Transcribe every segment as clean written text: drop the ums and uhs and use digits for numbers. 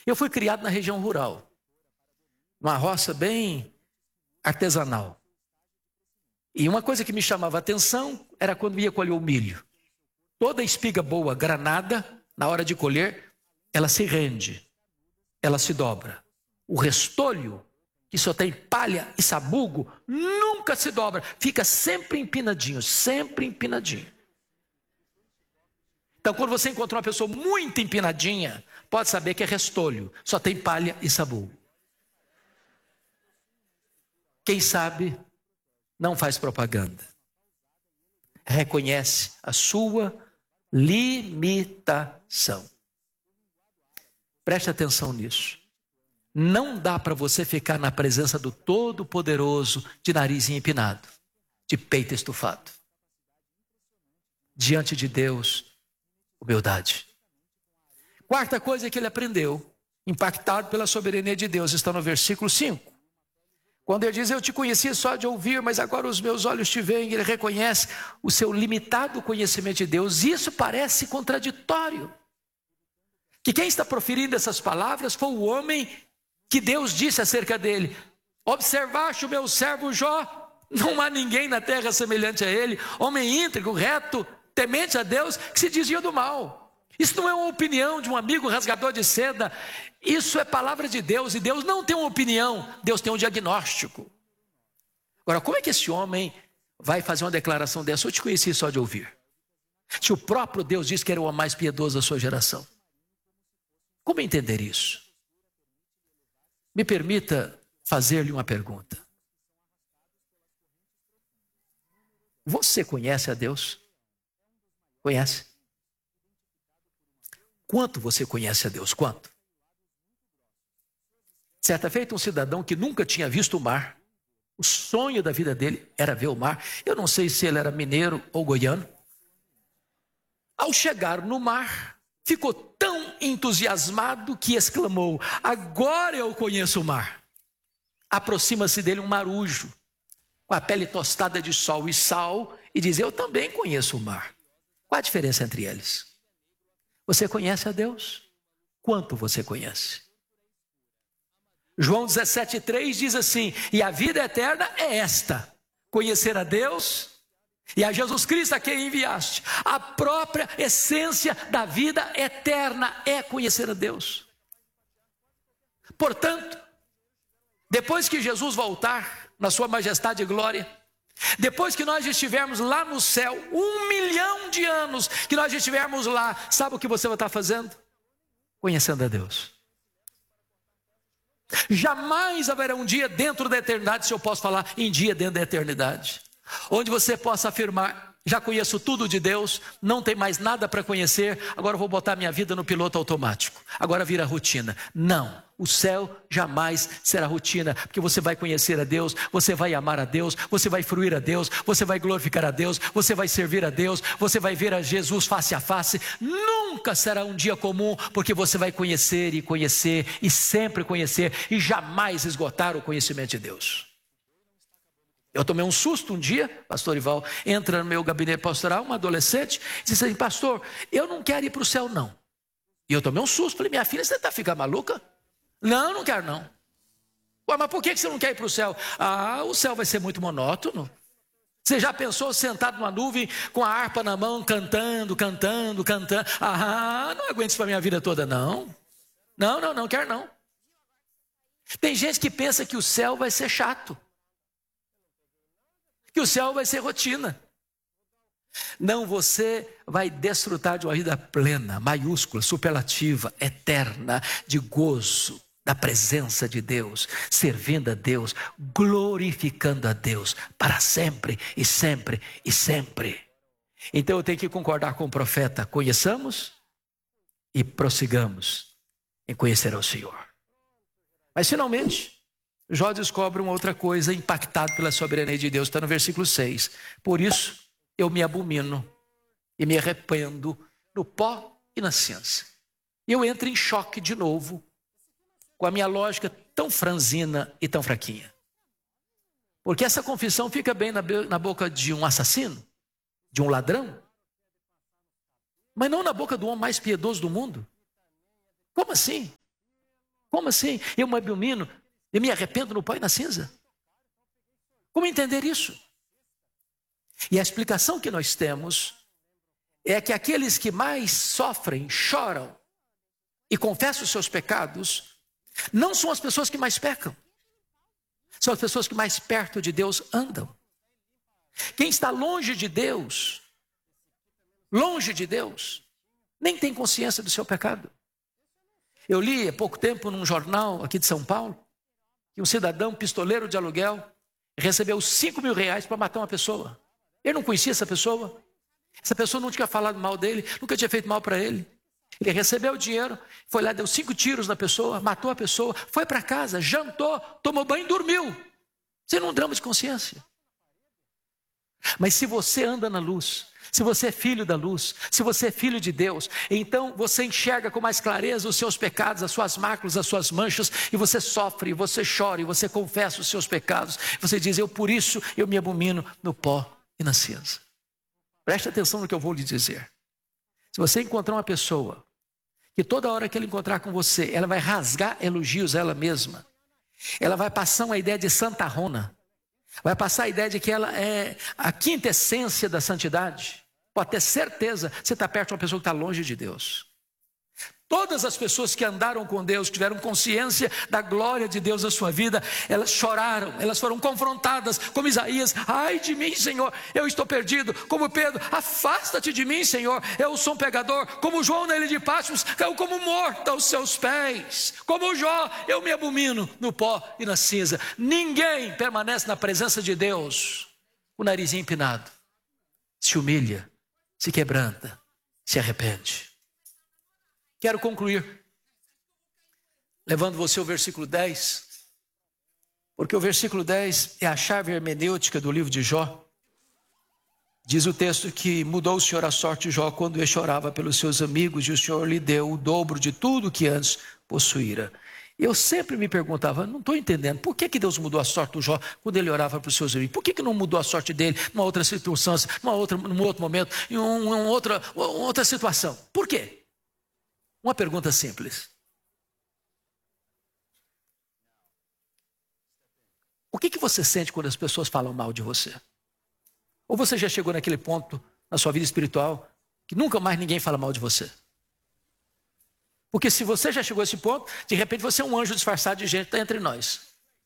Eu fui criado na região rural, numa roça bem artesanal. E uma coisa que me chamava a atenção era quando ia colher o milho. Toda espiga boa, granada, na hora de colher, ela se rende, ela se dobra. O restolho, que só tem palha e sabugo, nunca se dobra, fica sempre empinadinho, sempre empinadinho. Então, quando você encontra uma pessoa muito empinadinha, pode saber que é restolho, só tem palha e sabugo. Quem sabe, não faz propaganda. Reconhece a sua limitação. Preste atenção nisso. Não dá para você ficar na presença do Todo-Poderoso de nariz empinado, de peito estufado. Diante de Deus, humildade. Quarta coisa que ele aprendeu, impactado pela soberania de Deus, está no versículo 5. Quando ele diz, eu te conhecia só de ouvir, mas agora os meus olhos te veem, ele reconhece o seu limitado conhecimento de Deus. Isso parece contraditório. Que quem está proferindo essas palavras foi o homem que Deus disse acerca dele. Observaste o meu servo Jó, não há ninguém na terra semelhante a ele, homem íntegro, reto, temente a Deus, que se desvia do mal. Isso não é uma opinião de um amigo rasgador de seda, isso é palavra de Deus, e Deus não tem uma opinião, Deus tem um diagnóstico. Agora, como é que esse homem vai fazer uma declaração dessa? Eu te conheci só de ouvir. Se o próprio Deus disse que era o mais piedoso da sua geração. Como entender isso? Me permita fazer-lhe uma pergunta. Você conhece a Deus? Conhece? Quanto você conhece a Deus? Quanto? Certa feita, um cidadão que nunca tinha visto o mar, o sonho da vida dele era ver o mar. Eu não sei se ele era mineiro ou goiano. Ao chegar no mar, ficou tão entusiasmado que exclamou, agora eu conheço o mar. Aproxima-se dele um marujo, com a pele tostada de sol e sal, e diz, eu também conheço o mar. Qual a diferença entre eles? Você conhece a Deus? Quanto você conhece? João 17,3 diz assim, e a vida eterna é esta, conhecer a Deus e a Jesus Cristo a quem enviaste. A própria essência da vida eterna é conhecer a Deus. Portanto, depois que Jesus voltar na sua majestade e glória, depois que nós estivermos lá no céu, 1 milhão de anos que nós estivermos lá, sabe o que você vai estar fazendo? Conhecendo a Deus. Jamais haverá um dia dentro da eternidade, se eu posso falar em dia dentro da eternidade, onde você possa afirmar, já conheço tudo de Deus, não tem mais nada para conhecer, agora eu vou botar minha vida no piloto automático, agora vira rotina. Não, o céu jamais será rotina, porque você vai conhecer a Deus, você vai amar a Deus, você vai fruir a Deus, você vai glorificar a Deus, você vai servir a Deus, você vai ver a Jesus face a face. Nunca será um dia comum, porque você vai conhecer e sempre conhecer e jamais esgotar o conhecimento de Deus. Eu tomei um susto um dia, pastor Ival, entra no meu gabinete pastoral, uma adolescente, disse assim, pastor, eu não quero ir para o céu não. E eu tomei um susto, falei, minha filha, você está ficando maluca? Não, não quero não. Ué, mas por que você não quer ir para o céu? Ah, o céu vai ser muito monótono. Você já pensou sentado numa nuvem com a harpa na mão, cantando? Ah, não aguento isso para a minha vida toda não. Não quero não. Tem gente que pensa que o céu vai ser chato, que o céu vai ser rotina. Não, você vai desfrutar de uma vida plena, maiúscula, superlativa, eterna, de gozo, da presença de Deus, servindo a Deus, glorificando a Deus, para sempre e sempre e sempre. Então eu tenho que concordar com o profeta, conheçamos e prossigamos em conhecer ao Senhor. Mas finalmente, Jó descobre uma outra coisa, impactado pela soberania de Deus, está no versículo 6. Por isso, eu me abomino e me arrependo no pó e na cinza. Eu entro em choque de novo com a minha lógica tão franzina e tão fraquinha. Porque essa confissão fica bem na boca de um assassino, de um ladrão, mas não na boca do homem mais piedoso do mundo. Como assim? Como assim? Eu me abomino e me arrependo no pó e na cinza? Como entender isso? E a explicação que nós temos é que aqueles que mais sofrem, choram e confessam os seus pecados, não são as pessoas que mais pecam. São as pessoas que mais perto de Deus andam. Quem está longe de Deus, nem tem consciência do seu pecado. Eu li há pouco tempo num jornal aqui de São Paulo, que um cidadão pistoleiro de aluguel recebeu 5 mil reais para matar uma pessoa. Ele não conhecia essa pessoa. Essa pessoa não tinha falado mal dele, nunca tinha feito mal para ele. Ele recebeu o dinheiro, foi lá, deu 5 tiros na pessoa, matou a pessoa, foi para casa, jantou, tomou banho e dormiu. Sem um drama de consciência. Mas se você anda na luz, se você é filho da luz, se você é filho de Deus, então você enxerga com mais clareza os seus pecados, as suas máculas, as suas manchas, e você sofre, e você chora, e você confessa os seus pecados. Você diz, por isso eu me abomino no pó e na cinza. Preste atenção no que eu vou lhe dizer. Se você encontrar uma pessoa que toda hora que ele encontrar com você, ela vai rasgar elogios a ela mesma, ela vai passar uma ideia de santarrona, vai passar a ideia de que ela é a quintessência da santidade, pode ter certeza, você está perto de uma pessoa que está longe de Deus. Todas as pessoas que andaram com Deus, tiveram consciência da glória de Deus na sua vida, elas choraram, elas foram confrontadas, como Isaías, ai de mim, Senhor, eu estou perdido. Como Pedro, afasta-te de mim, Senhor, eu sou um pecador. Como João na ilha de Patmos, caiu como morto aos seus pés. Como Jó, eu me abomino no pó e na cinza. Ninguém permanece na presença de Deus, o narizinho empinado, se humilha, se quebranta, se arrepende. Quero concluir, levando você ao versículo 10, porque o versículo 10 é a chave hermenêutica do livro de Jó. Diz o texto que mudou o Senhor a sorte de Jó quando ele chorava pelos seus amigos, e o Senhor lhe deu o dobro de tudo que antes possuíra. Eu sempre me perguntava, não estou entendendo, por que Deus mudou a sorte do Jó quando ele orava para os seus amigos? Por que não mudou a sorte dele numa outra circunstância, num outro momento, em uma outra situação? Por quê? Uma pergunta simples. O que você sente quando as pessoas falam mal de você? Ou você já chegou naquele ponto na sua vida espiritual que nunca mais ninguém fala mal de você? Porque se você já chegou a esse ponto, de repente você é um anjo disfarçado de gente que está entre nós.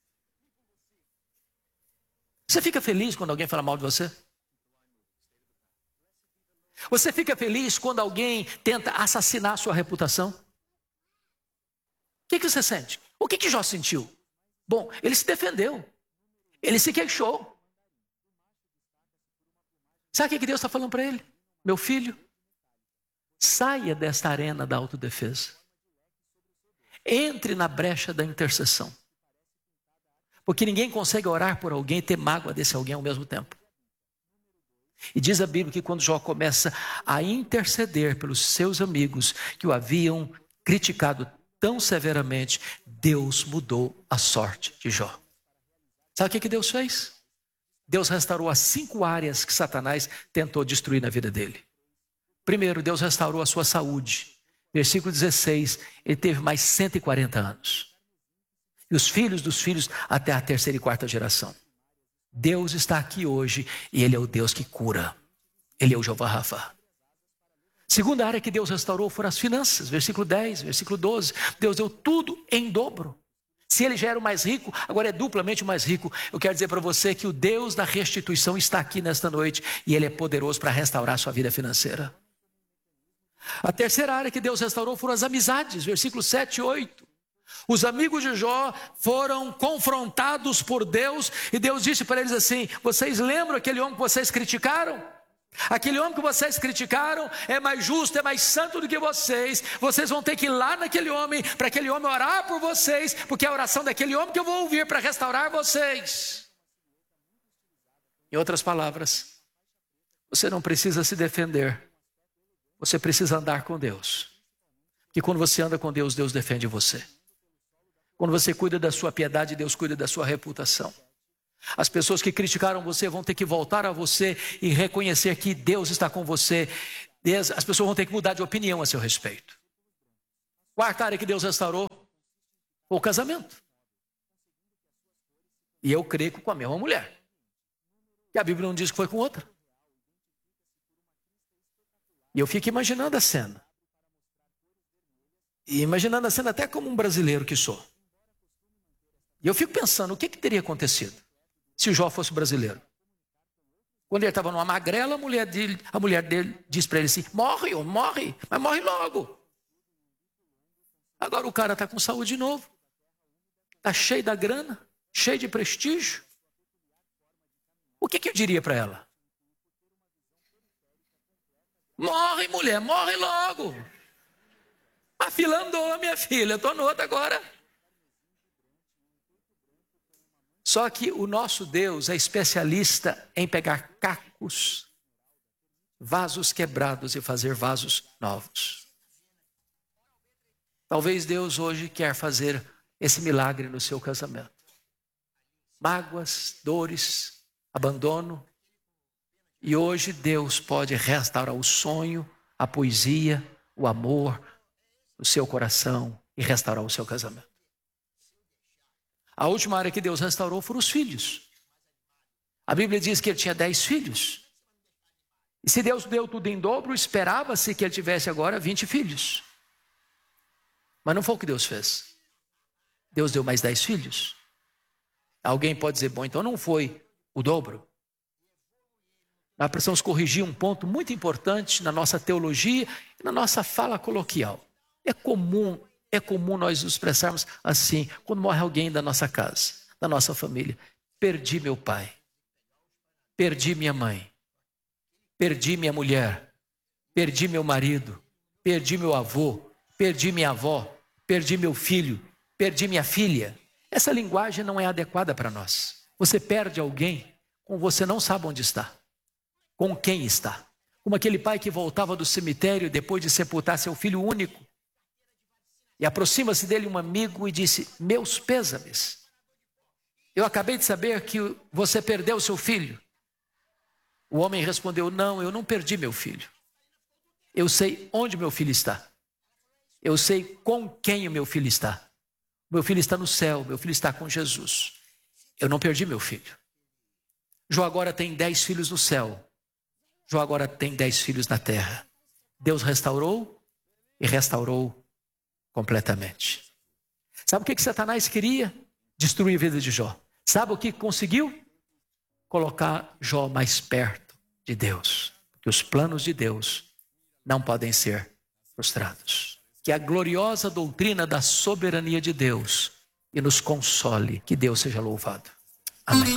Você fica feliz quando alguém fala mal de você? Você fica feliz quando alguém tenta assassinar a sua reputação? O que você sente? O que Jó sentiu? Bom, ele se defendeu. Ele se queixou. Sabe o que Deus está falando para ele? Meu filho, saia desta arena da autodefesa. Entre na brecha da intercessão. Porque ninguém consegue orar por alguém e ter mágoa desse alguém ao mesmo tempo. E diz a Bíblia que quando Jó começa a interceder pelos seus amigos que o haviam criticado tão severamente, Deus mudou a sorte de Jó. Sabe o que Deus fez? Deus restaurou as 5 áreas que Satanás tentou destruir na vida dele. Primeiro, Deus restaurou a sua saúde. Versículo 16, ele teve mais 140 anos. E os filhos dos filhos até a 3ª e 4ª geração. Deus está aqui hoje e Ele é o Deus que cura. Ele é o Jeová Rafa. Segunda área que Deus restaurou foram as finanças. Versículo 10, versículo 12. Deus deu tudo em dobro. Se Ele já era o mais rico, agora é duplamente o mais rico. Eu quero dizer para você que o Deus da restituição está aqui nesta noite e Ele é poderoso para restaurar a sua vida financeira. A terceira área que Deus restaurou foram as amizades. Versículos 7 e 8. Os amigos de Jó foram confrontados por Deus e Deus disse para eles assim: vocês lembram aquele homem que vocês criticaram? Aquele homem que vocês criticaram é mais justo, é mais santo do que vocês. Vocês vão ter que ir lá naquele homem, para aquele homem orar por vocês, porque é a oração daquele homem que eu vou ouvir para restaurar vocês. Em outras palavras, você não precisa se defender, você precisa andar com Deus. Porque quando você anda com Deus, Deus defende você. Quando você cuida da sua piedade, Deus cuida da sua reputação. As pessoas que criticaram você vão ter que voltar a você e reconhecer que Deus está com você. As pessoas vão ter que mudar de opinião a seu respeito. Quarta área que Deus restaurou Foi o casamento. E eu creio que com a mesma mulher. Que a Bíblia não diz que foi com outra. E eu fico imaginando a cena. E imaginando a cena até como um brasileiro que sou. E eu fico pensando, o que teria acontecido se o Jó fosse brasileiro? Quando ele estava numa magrela, a mulher dele disse para ele assim, morre, homem, morre, mas morre logo. Agora o cara está com saúde de novo. Está cheio da grana, cheio de prestígio. O que eu diria para ela? Morre, mulher, morre logo. A fila andou, minha filha, eu estou no outro agora. Só que o nosso Deus é especialista em pegar cacos, vasos quebrados e fazer vasos novos. Talvez Deus hoje quer fazer esse milagre no seu casamento. Mágoas, dores, abandono. E hoje Deus pode restaurar o sonho, a poesia, o amor, o seu coração e restaurar o seu casamento. A última área que Deus restaurou foram os filhos. A Bíblia diz que ele tinha 10 filhos. E se Deus deu tudo em dobro, esperava-se que ele tivesse agora 20 filhos. Mas não foi o que Deus fez. Deus deu mais 10 filhos. Alguém pode dizer, bom, então não foi o dobro. Nós precisamos corrigir um ponto muito importante na nossa teologia e na nossa fala coloquial. É comum nós nos expressarmos assim, quando morre alguém da nossa casa, da nossa família. Perdi meu pai, perdi minha mãe, perdi minha mulher, perdi meu marido, perdi meu avô, perdi minha avó, perdi meu filho, perdi minha filha. Essa linguagem não é adequada para nós. Você perde alguém com você não sabe onde está, com quem está. Como aquele pai que voltava do cemitério depois de sepultar seu filho único. E aproxima-se dele um amigo e disse, meus pêsames. Eu acabei de saber que você perdeu seu filho. O homem respondeu, não, eu não perdi meu filho. Eu sei onde meu filho está. Eu sei com quem o meu filho está. Meu filho está no céu, meu filho está com Jesus. Eu não perdi meu filho. Jó agora tem 10 filhos no céu. Jó agora tem 10 filhos na terra. Deus restaurou e restaurou completamente. Sabe o que Satanás queria? Destruir a vida de Jó. Sabe o que conseguiu? Colocar Jó mais perto de Deus. Porque os planos de Deus não podem ser frustrados. Que a gloriosa doutrina da soberania de Deus e nos console. Que Deus seja louvado. Amém.